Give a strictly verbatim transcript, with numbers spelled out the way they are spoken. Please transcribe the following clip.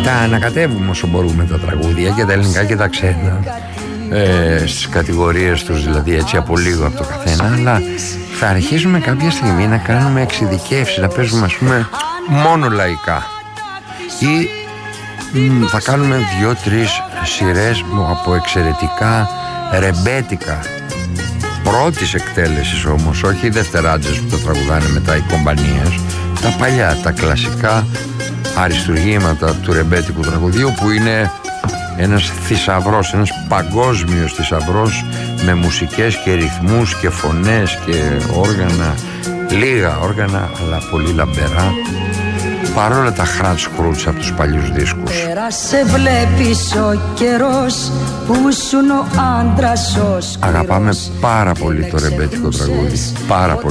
τα ανακατεύουμε όσο μπορούμε τα τραγούδια, και τα ελληνικά και τα ξένα, ε, στις κατηγορίες τους, δηλαδή έτσι από λίγο από το καθένα. Αλλά θα αρχίσουμε κάποια στιγμή να κάνουμε εξειδικεύσεις, να παίζουμε ας πούμε μόνο λαϊκά, ή μ, θα κάνουμε δύο-τρεις σειρές από εξαιρετικά ρεμπέτικα πρώτης εκτέλεσης, όμως όχι οι δευτεράτζες που το τραγουδάνε μετά οι κομπανίες, τα παλιά, τα κλασικά αριστουργήματα του ρεμπέτικου τραγουδίου, που είναι ένας θησαυρός, ένας παγκόσμιος θησαυρός, με μουσικές και ρυθμούς και φωνές και όργανα, λίγα όργανα αλλά πολύ λαμπερά, παρόλα τα χράτς χρούτς από τους παλιούς δίσκους. Πέρασε βλέπεις ο καιρός που σουν ο άντρας ο σκληρός. Αγαπάμε πάρα πολύ το ρεμπέτικο τραγούδι, πάρα πολύ.